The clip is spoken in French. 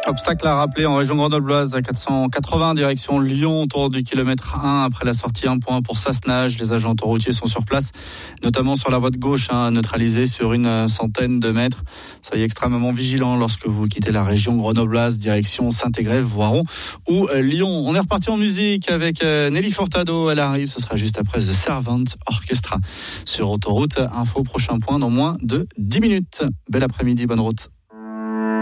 Obstacle à rappeler en région grenobloise à 480 direction Lyon autour du kilomètre 1 après la sortie 1 point pour Sassenage. Les agents autoroutiers sont sur place, notamment sur la voie de gauche, neutralisée sur une centaine de mètres. Soyez extrêmement vigilants lorsque vous quittez la région grenobloise direction Saint-Égrève, Voiron ou Lyon. On est reparti en musique avec Nelly Furtado. Elle arrive, ce sera juste après The Servant Orchestra sur Autoroute Info. Prochain point dans moins de 10 minutes. Bel après-midi, bonne route.